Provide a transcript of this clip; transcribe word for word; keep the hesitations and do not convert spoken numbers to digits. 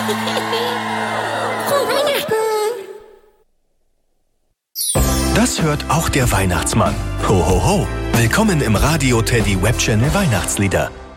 Frohe Weihnachten! Das hört auch der Weihnachtsmann. Ho, ho, ho. Willkommen im Radio Teddy Web Channel Weihnachtslieder.